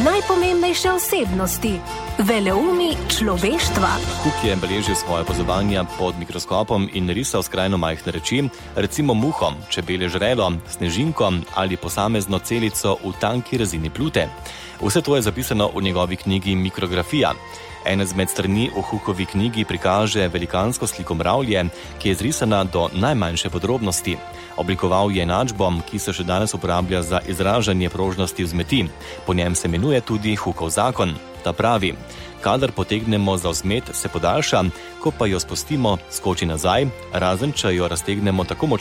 najpomembnejše osebnosti, veleumi človeštva. Huk je beležil svoje opazovanja pod mikroskopom in risal skrajno majhne reči, recimo muho, čebelje žrelo, snežinko ali posamezno celico v tanki rezini plute. Vse to je zapisano v njegovi knjigi Mikrografija. Ena izmed strani v Hukovi knjigi prikaže velikansko sliko mravlje, ki je zrisana do najmanjše podrobnosti. Oblikoval je enačbo, ki se še danes uporablja za izražanje prožnosti vzmeti. Po njem se imenuje tudi Hukov zakon. Ta pravi: kadar potegnemo za vzmet, se podaljša, ko pa jo spustimo, skoči nazaj, razen če jo raztegnemo tako močno,